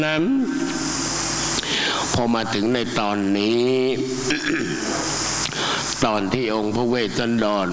นั้นพอมาถึงในตอนนี้ ตอนที่องค์พระเวสสันดร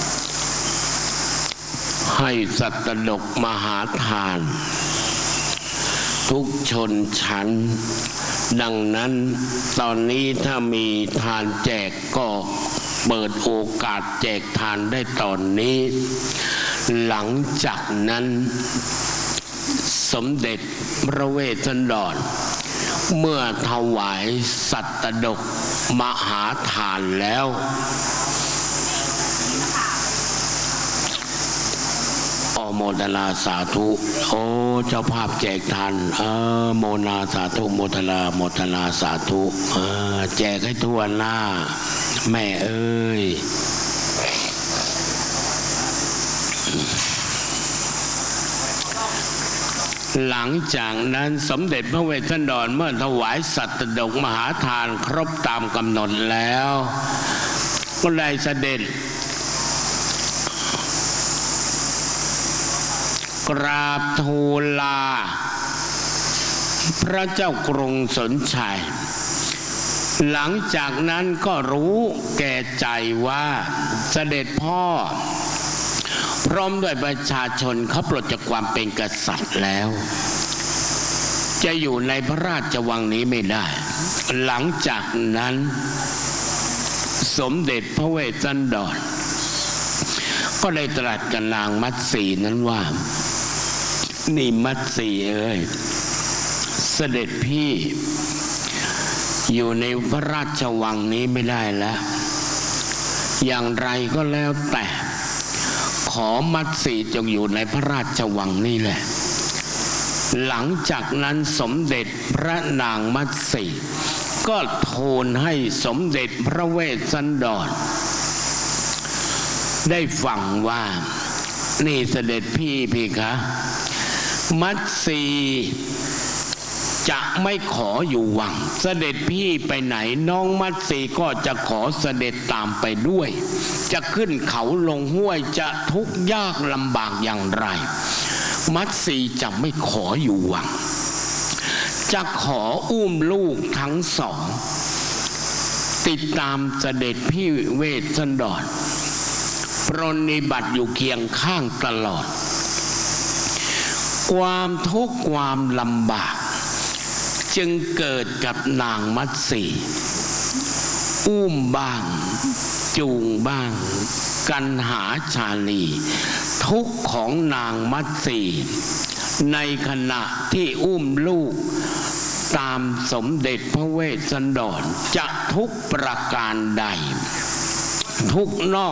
ให้สัตดกมหาทานทุกชนชั้นดังนั้นตอนนี้ถ้ามีทานแจกก็เปิดโอกาสแจกทานได้ตอนนี้หลังจากนั้นสมเด็จพระเวสสันดรเมื่อถวายสัตดกมหาทานแล้วโมทนาสาธุโอ้เจ้าภาพแจกทานโมนาสาธุโมทนาสาธุแจกให้ทั่วหน้าแม่เอ้ยหลังจากนั้นสมเด็จพระเวสสันดรเมื่อถวายสัตดกมหาทานครบตามกำหนดแล้วก็ได้เสด็จกราบทูลลาพระเจ้ากรุงสนชัยหลังจากนั้นก็รู้แก่ใจว่าเสด็จพ่อพร้อมด้วยประชาชนเขาปลดจากความเป็นกษัตริย์แล้วจะอยู่ในพระราชวังนี้ไม่ได้หลังจากนั้นสมเด็จพระเวสสันดรก็ได้ตรัสกับนางมัตสีนั้นว่านี่มัตสีเอ้ยเสด็จพี่อยู่ในพระราชวังนี้ไม่ได้แล้วอย่างไรก็แล้วแต่ขอมัตสีจงอยู่ในพระราชวังนี่แหละหลังจากนั้นสมเด็จพระนางมัตสีก็ทูลให้สมเด็จพระเวสสันดรได้ฟังว่านี่เสด็จพี่คะมัตสีจะไม่ขออยู่วังเสด็จพี่ไปไหนน้องมัตสีก็จะขอเสด็จตามไปด้วยจะขึ้นเขาลงห้วยจะทุกข์ยากลำบากอย่างไรมัตสีจะไม่ขออยู่วังจะขออุ้มลูกทั้งสองติดตามเสด็จพี่เวสสันดรปรนนิบัติอยู่เคียงข้างตลอดความทุกข์ความลำบากจึงเกิดกับนางมัตสีอุ้มบ้างจูงบ้างกันหาชาลีทุกข์ของนางมัตสีในขณะที่อุ้มลูกตามสมเด็จพระเวสสันดรจะทุกประการใดทุกนอก